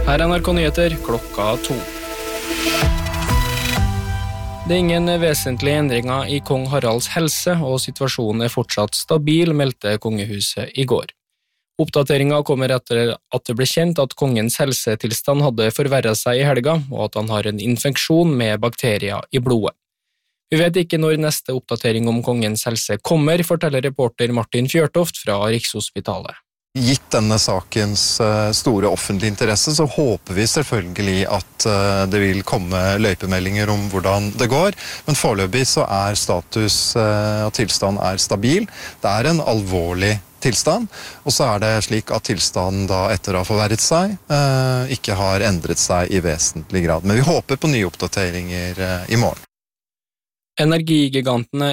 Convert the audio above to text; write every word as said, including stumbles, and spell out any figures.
Her er N R K Nyheter klokka to. Det er ingen vesentlige endringer i kong Haralds helse, og situasjonen er fortsatt stabil, meldte kongehuset i går. Oppdateringen kommer etter at det ble kjent at kongens helsetilstand hadde forverret seg i helga, og at han har en infeksjon med bakterier i blodet. Vi vet ikke når neste oppdatering om kongens helse kommer, forteller reporter Martin Fjørtoft fra Rikshospitalet. Gitt denne sakens store offentlige interesse, så håper vi selvfølgelig at det vil komme løypemeldinger om hvordan det går, men foreløpig så er status og tilstand er stabil. Det er en alvorlig tilstand, og så er det slik at tilstanden da etter å ha forverret seg, ikke har endret seg i vesentlig grad. Men vi håper på nye oppdateringer i morgen. Energigigantene